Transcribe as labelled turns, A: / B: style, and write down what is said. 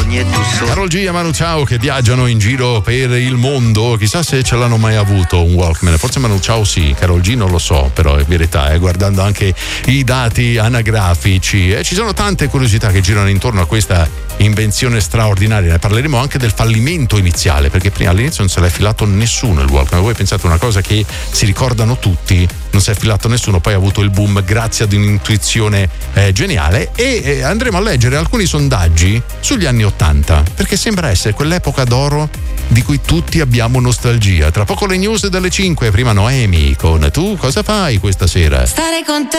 A: Karol G e Manu Chao che viaggiano in giro per il mondo, chissà se ce l'hanno mai avuto un Walkman, forse Manu Chao sì, Karol G non lo so, però è verità, guardando anche i dati anagrafici, ci sono tante curiosità che girano intorno a questa invenzione straordinaria. Ne parleremo anche del fallimento iniziale, perché prima all'inizio non se l'è filato nessuno il Walkman. Voi pensate una cosa che si ricordano tutti, non si è filato nessuno, poi ha avuto il boom grazie ad un'intuizione geniale, e andremo a leggere alcuni sondaggi sugli anni '80, perché sembra essere quell'epoca d'oro di cui tutti abbiamo nostalgia. Tra poco le news delle 5, prima Noemi con Tu cosa fai questa sera?
B: Stare con te